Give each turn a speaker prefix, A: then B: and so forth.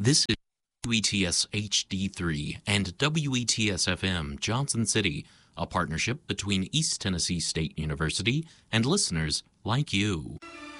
A: This is WETS HD3 and WETS FM Johnson City, a partnership between East Tennessee State University and listeners like you.